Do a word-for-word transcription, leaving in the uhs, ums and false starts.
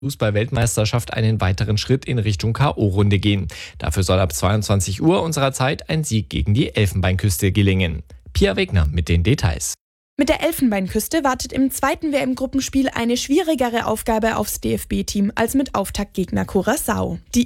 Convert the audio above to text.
Fußball-Weltmeisterschaft einen weiteren Schritt in Richtung K O-Runde gehen. Dafür soll ab zweiundzwanzig Uhr unserer Zeit ein Sieg gegen die Elfenbeinküste gelingen. Pia Wegner mit den Details. Mit der Elfenbeinküste wartet im zweiten W M-Gruppenspiel eine schwierigere Aufgabe aufs D F B-Team als mit Auftaktgegner Curaçao. Die